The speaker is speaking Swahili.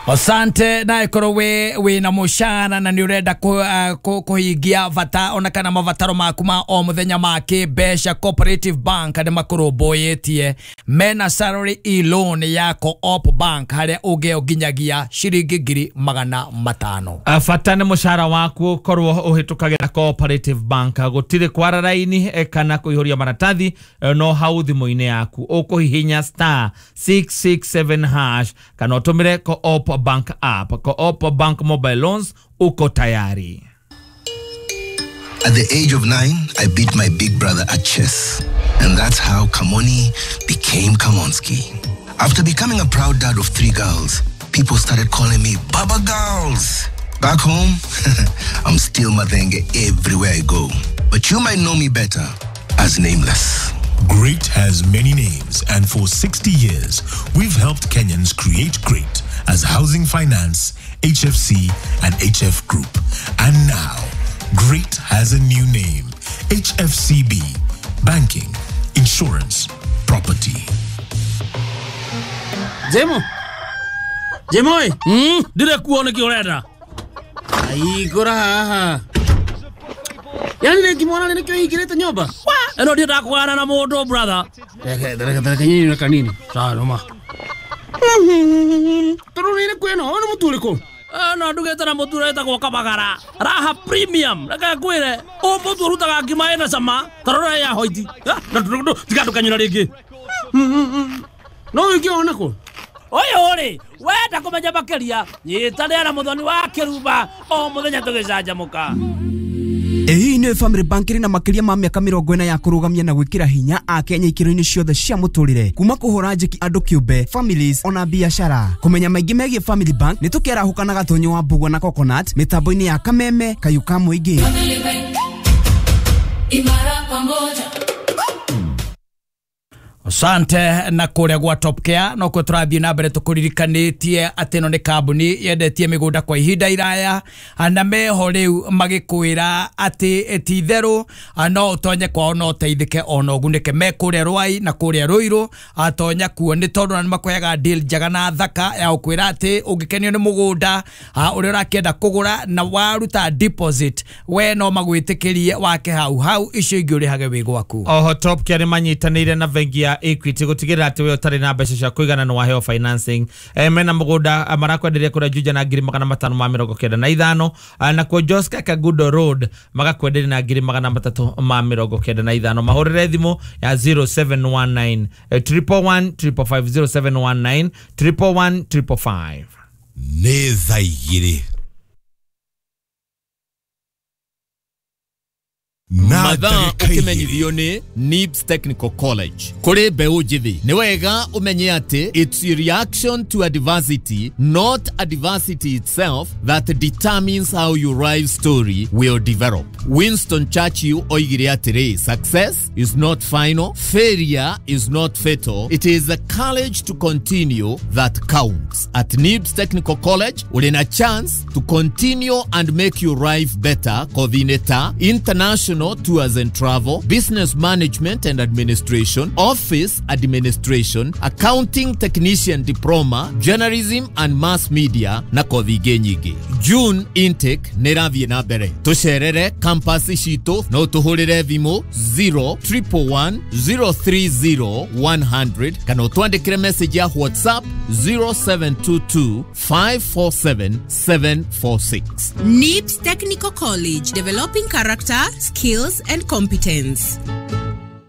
Asante na ikoro we na mushana na ni urenda kuhingia vata ona kana mavataro maku ma o muthenya make Besha Cooperative Bank ade makuroboyetie mena salary loan ya Co-op Bank hare ungeoginyagia shiringi 500. Afatane mushara waku korwo uhitukage na Cooperative Bank gutire kwara raini kana kuihoria maratathi no hauthi muine yaku ukuhihinya *667# kana utumire Co-op Bank app. Co-op Bank mobile loans uko tayari. At the age of 9, I beat my big brother at chess. And that's how Kamoni became Kamonski. After becoming a proud dad of 3 girls, people started calling me Baba Girls. Back home, I'm still Madenge everywhere I go. But you might know me better as Nameless. Great has many names, and for 60 years, we've helped Kenyans create great as Housing Finance, HFC, and HF Group. And now, great has a new name, HFCB, Banking, Insurance, Property. Jemoi, dire kuona kioreda. Ai gora. Yani ne kimona ne kyo higireta nyoba. Eno dia takwana na modo brother. Dere kanyi na kanini. Sawa ma. Toro ni kweno, ono mutuliko. No ndugeta na mutureta kwa kabagara. Raha premium. Naka kwire. O botu ruta ngima ena sama. Tarora ya hoiti. Na tikatu kanyuna rigi. No ikiona ko. Oyo ore, wenda kumenya bakeria. Nyitane na muthoni wa kiruba. O muthenya tugicanjamuka. Hii ni Family Bank na makiria ma miaka 40 ya kurugamia na gwikira hinya a Kenya ikiro-ini ciothe cia muturire kuma kuhura njiki andu kiumbe families ona biashara. Kumenya maingi megie Family Bank ni tukera hukana gatonyo wa Mbugua na Coconut mitambo-ini ya Kameme Kayuka Muingi. Family Bank imara pamoja. Asante na kuria gwa Top Care no ko turathie na mbere tukuririkanitie ateno ni kambuni yendetie migunda kwa ihinda iraya na meho riu magikwira ati etithero no utonye kwao no teithike ono gunike mekuria Rwai na kuria Ruiru atonya kuo ni tondu na makoyaga deal jaga na thaka ya ukwira ati ungikenio ni mugunda uri urakienda kugura na waruta deposit we no magwitikirie wake hau icio ingi uri hage wi gwaku. Oho Top Care manyitanire na vengi ya Equity gutigira ati we utari na mbeca cia kuigana no waheo financing mena mugunda marakwenderia kura juja na 595 na kwa Joska Kagudo Road magakwenderia na 395 mahorere thimu ya 0719 111 0719 111 ne thaigire Mathaa ukimenyithio ni NIBS Technical College. Kuri mbeu njithi ni wega umenye ati it's your reaction to adversity, not adversity itself, that determines how your life story will develop. Winston Churchill oigire atiri, success is not final, failure is not fatal, it is the courage to continue that counts. At NIBS Technical College, uli na chance to continue and make your life better. Coordinator, international tours and travel, business management and administration, office administration, accounting technician diploma, journalism and mass media na kothi nyingi. June intake nirathie na mbere. Tucerere campus citu no tuhurire thimu 011030100 kana twandikire message ya WhatsApp 0722547746. NIBS Technical College, developing character, skills and competence.